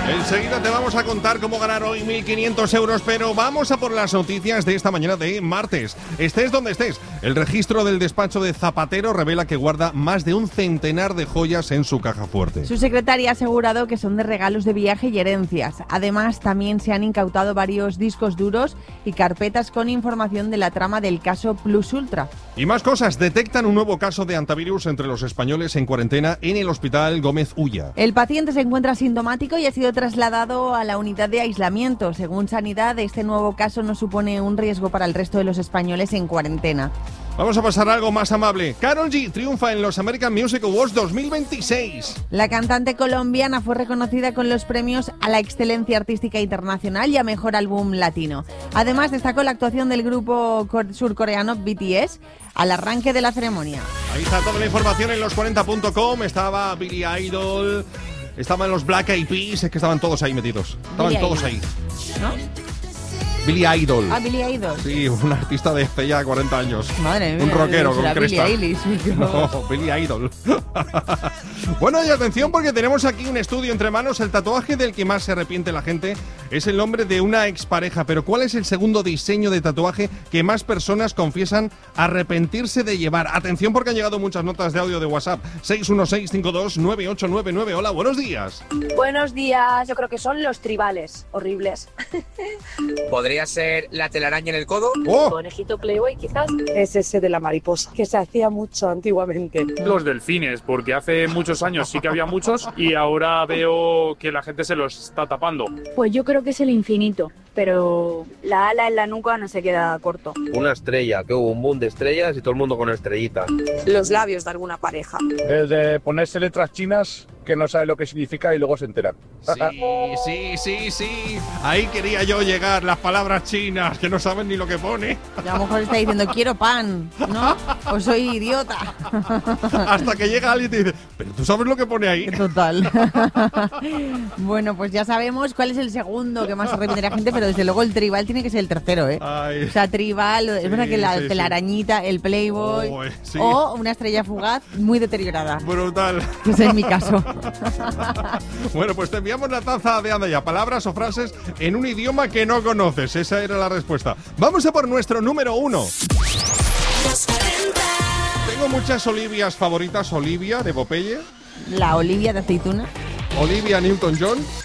Enseguida te vamos a contar cómo ganar hoy 1.500 euros, pero vamos a por las noticias de esta mañana de martes. Estés donde estés, el registro del despacho de Zapatero revela que guarda más de un centenar de joyas en su caja fuerte. Su secretaria ha asegurado que son de regalos de viaje y herencias. Además, también se han incautado varios discos duros y carpetas con información de la trama del caso Plus Ultra. Y más cosas, detectan un nuevo caso de antivirus entre los españoles en cuarentena en el Hospital Gómez Ulla. El paciente se encuentra asintomático y ha sido trasladado a la unidad de aislamiento. Según Sanidad, este nuevo caso no supone un riesgo para el resto de los españoles en cuarentena. Vamos a pasar a algo más amable. Karol G triunfa en los American Music Awards 2026. La cantante colombiana fue reconocida con los premios a la excelencia artística internacional y a mejor álbum latino. Además, destacó la actuación del grupo surcoreano BTS al arranque de la ceremonia. Ahí está toda la información en los40.com. Estaba Billy Idol, estaban los Black Eyed Peas, es que estaban todos ahí metidos. Estaban Billie todos Eilish, ahí. ¿no? Billy Idol. Ah, Billy Idol. Sí, un artista de hace ya 40 años. Madre mía. Un rockero con cresta. Billie Eilish. No, Billy Idol. Bueno, y atención porque tenemos aquí un estudio entre manos. El tatuaje del que más se arrepiente la gente es el nombre de una expareja. Pero ¿cuál es el segundo diseño de tatuaje que más personas confiesan arrepentirse de llevar? Atención porque han llegado muchas notas de audio de WhatsApp. 616529899. Hola, buenos días. Buenos días, yo creo que son los tribales, horribles. ¿Podría ser la telaraña en el codo? ¡Oh! Conejito Playboy, quizás. Es ese de la mariposa, que se hacía mucho antiguamente. Los delfines, porque hace muchos años sí que había muchos y ahora veo que la gente se los está tapando. Pues yo creo que es el infinito, pero la ala en la nuca no se queda corto. Una estrella, que hubo un boom de estrellas y todo el mundo con estrellitas. Los labios de alguna pareja. El de ponerse letras chinas que no sabe lo que significa y luego se enteran. Sí. Ahí quería yo llegar, las palabras chinas que no saben ni lo que pone. Y a lo mejor está diciendo quiero pan, ¿no? O soy idiota. Hasta que llega alguien y te dice, pero tú sabes lo que pone ahí. Total. Bueno, pues ya sabemos cuál es el segundo que más se arrepiente la gente, pero desde luego el tribal tiene que ser el tercero, ¿eh? Ay. O sea, tribal, es verdad que la telarañita, el Playboy, Sí. o una estrella fugaz muy deteriorada. Brutal. Ese es mi caso. Bueno, pues te enviamos la taza de Anda Ya, palabras o frases en un idioma que no conoces. Esa era la respuesta. Vamos a por nuestro número 1. Tengo muchas Olivias favoritas. Olivia de Popeye, La Olivia de aceituna. Olivia Newton-John